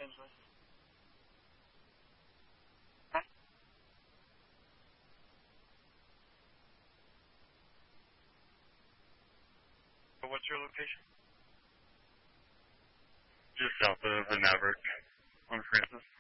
Angeles. Huh? What's your location? Just south of the Maverick on Francis.